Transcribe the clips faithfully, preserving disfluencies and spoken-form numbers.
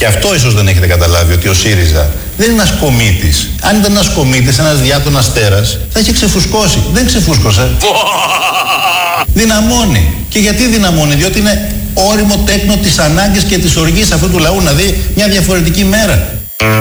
Και αυτό ίσως δεν έχετε καταλάβει, ότι ο ΣΥΡΙΖΑ δεν είναι ένας κομίτης. Αν ήταν ένας κομίτης, ένας διάτονας τέρας, θα είχε ξεφουσκώσει. Δεν ξεφούσκωσε. Δυναμώνει. Και γιατί δυναμώνει? Διότι είναι όριμο τέκνο της ανάγκης και της οργής αυτού του λαού να δει μια διαφορετική μέρα.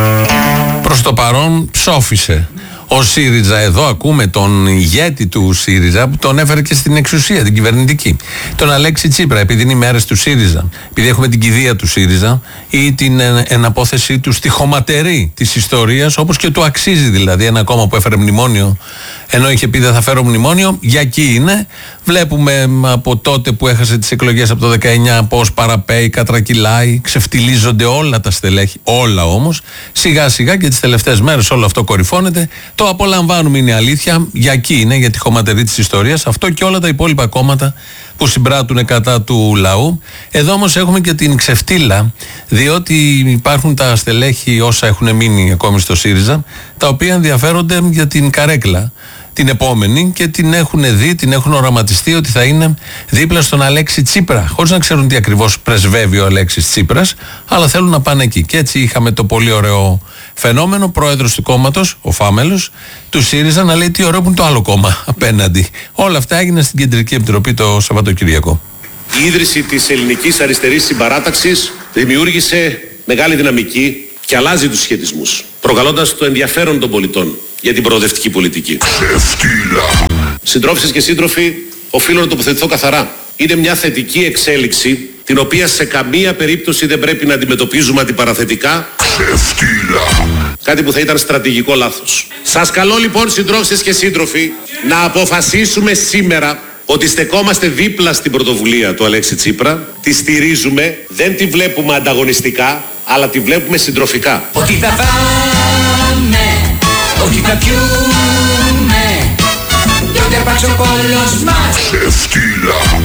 Προς το παρόν ψόφισε ο ΣΥΡΙΖΑ. Εδώ ακούμε τον ηγέτη του ΣΥΡΙΖΑ που τον έφερε και στην εξουσία, την κυβερνητική. Τον Αλέξη Τσίπρα, επειδή είναι οι μέρες του ΣΥΡΙΖΑ, επειδή έχουμε την κηδεία του ΣΥΡΙΖΑ ή την εναπόθεσή του στη χωματερή της ιστορίας, όπως και του αξίζει δηλαδή. Ένα κόμμα που έφερε μνημόνιο, ενώ είχε πει δεν θα φέρω μνημόνιο, για εκεί είναι. Βλέπουμε από τότε που έχασε τις εκλογές από το δεκαεννιά πώς παραπέει, κατρακυλάει, ξεφτιλίζονται όλα τα στελέχη. Όλα όμως. Σιγά σιγά και τις τελευταίες μέρες όλο αυτό κορυφώνεται. Το απολαμβάνουμε, είναι αλήθεια. Για εκεί είναι, για τη χωματερή της ιστορίας. Αυτό και όλα τα υπόλοιπα κόμματα που συμπράττουν κατά του λαού. Εδώ όμως έχουμε και την ξεφτύλα, διότι υπάρχουν τα στελέχη όσα έχουν μείνει ακόμη στο ΣΥΡΙΖΑ, τα οποία ενδιαφέρονται για την καρέκλα την επόμενη και την έχουν δει, την έχουν οραματιστεί ότι θα είναι δίπλα στον Αλέξη Τσίπρα, χωρίς να ξέρουν τι ακριβώς πρεσβεύει ο Αλέξης Τσίπρας, αλλά θέλουν να πάνε εκεί. Και έτσι είχαμε το πολύ ωραίο φαινόμενο, πρόεδρος του κόμματος, ο Φάμελος, του ΣΥΡΙΖΑ, να λέει τι ωραίο που είναι το άλλο κόμμα απέναντι. Όλα αυτά έγιναν στην Κεντρική Επιτροπή το Σαββατοκύριακο. Η ίδρυση της ελληνικής αριστερής συμπαράταξης δημιούργησε μεγάλη δυναμική και αλλάζει τους σχετισμούς, προκαλώντας το ενδιαφέρον των πολιτών για την προοδευτική πολιτική. Ξεφτύλα. Συντρόφισσες και σύντροφοι, οφείλω να τοποθετηθώ καθαρά. Είναι μια θετική εξέλιξη, την οποία σε καμία περίπτωση δεν πρέπει να αντιμετωπίζουμε αντιπαραθετικά. Ξεφτύλα. Κάτι που θα ήταν στρατηγικό λάθος. Σας καλώ λοιπόν, συντρόφισσες και σύντροφοι, να αποφασίσουμε σήμερα ότι στεκόμαστε δίπλα στην πρωτοβουλία του Αλέξη Τσίπρα, τη στηρίζουμε, δεν τη βλέπουμε ανταγωνιστικά, αλλά τη βλέπουμε συντροφικά. Ότι θα πάμε, ότι θα πιούμε, και ότι αρπάξει ο κόλλος μας. Ξεφτύλα.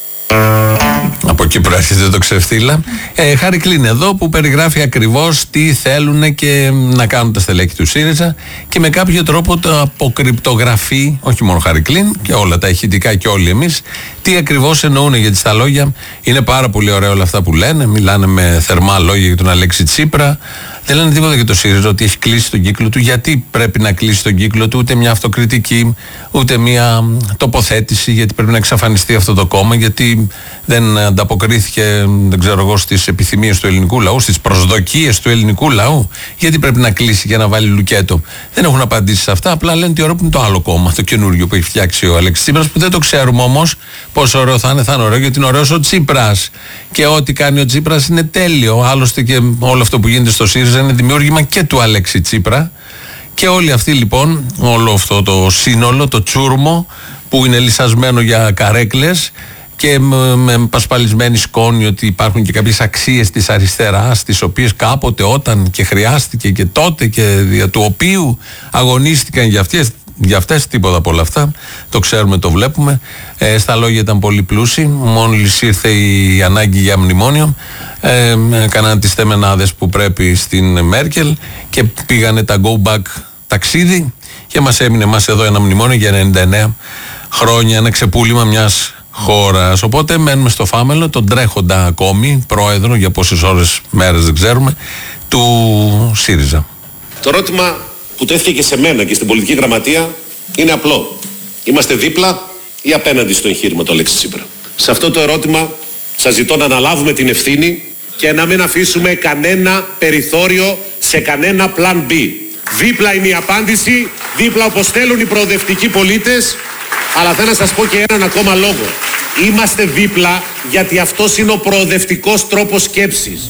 Από εκεί προέρχεται το ξεφτύλα. Ε, Χάρη Κλίν εδώ που περιγράφει ακριβώς τι θέλουν και να κάνουν τα στελέχη του ΣΥΡΙΖΑ και με κάποιο τρόπο το αποκρυπτογραφεί, όχι μόνο Χάρη Κλίν και όλα τα ηχητικά και όλοι εμείς, τι ακριβώς εννοούν. Γιατί στα λόγια είναι πάρα πολύ ωραία όλα αυτά που λένε, μιλάνε με θερμά λόγια για τον Αλέξη Τσίπρα. Δεν λένε τίποτα για το ΣΥΡΙΖΑ, ότι έχει κλείσει τον κύκλο του. Γιατί πρέπει να κλείσει τον κύκλο του? Ούτε μια αυτοκριτική, ούτε μια τοποθέτηση, γιατί πρέπει να εξαφανιστεί αυτό το κόμμα, γιατί δεν ανταποκρίθηκε, δεν ξέρω εγώ, στις επιθυμίες του ελληνικού λαού, στις προσδοκίες του ελληνικού λαού. Γιατί πρέπει να κλείσει και να βάλει λουκέτο? Δεν έχουν απαντήσει σε αυτά. Απλά λένε τι ωραίο που είναι το άλλο κόμμα, το καινούριο που έχει φτιάξει ο Αλέξης Τσίπρας, που δεν το ξέρουμε όμως πόσο ωραίο θα είναι. Θα είναι ωραίο γιατί είναι ωραίος ο Τσίπρας. Και ό,τι κάνει ο Τσίπρας είναι τέλειο. Άλλωστε και όλο αυτό που γίνεται στο ΣΥΡΙΖΑ είναι δημιούργημα και του Αλέξη Τσίπρα. Και όλοι αυτοί λοιπόν, όλο αυτό το σύνολο, το τσούρμο που είναι λυσασμένο για καρέκλες και με, με πασπαλισμένη σκόνη ότι υπάρχουν και κάποιες αξίες της αριστεράς, τις οποίες κάποτε όταν και χρειάστηκε και τότε και δια του οποίου αγωνίστηκαν για αυτές, για αυτές τίποτα από όλα αυτά, το ξέρουμε, το βλέπουμε. Ε, στα λόγια ήταν πολύ πλούσιοι, μόλις ήρθε η ανάγκη για μνημόνιο, ε, έκαναν τις θεμενάδες που πρέπει στην Μέρκελ και πήγανε τα go back ταξίδι και μας έμεινε μας εδώ ένα μνημόνιο για ενενήντα εννέα χρόνια, ένα ξεπούλημα μιας χώρας. Οπότε μένουμε στο Φάμελο, τον τρέχοντα ακόμη πρόεδρο, για πόσες ώρες, μέρες δεν ξέρουμε, του ΣΥΡΙΖΑ. Το ερώτημα που τέθηκε και σε μένα και στην πολιτική γραμματεία είναι απλό. Είμαστε δίπλα ή απέναντι στο εγχείρημα του Αλέξη Τσίπρα? Σε αυτό το ερώτημα σας ζητώ να αναλάβουμε την ευθύνη και να μην αφήσουμε κανένα περιθώριο σε κανένα πλάν B. Δίπλα είναι η απάντηση, δίπλα όπως θέλουν οι προοδευτικοί πολίτες, αλλά θέλω να σας πω και έναν ακόμα λόγο. Είμαστε δίπλα γιατί αυτός είναι ο προοδευτικός τρόπος σκέψης.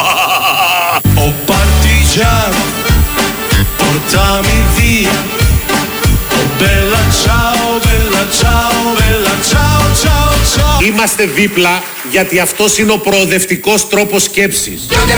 Ο Παρτιζάνο, portami via, oh bella ciao, bella ciao, bella ciao, ciao, ciao. Είμαστε δίπλα γιατί αυτός είναι ο προοδευτικός τρόπος σκέψης.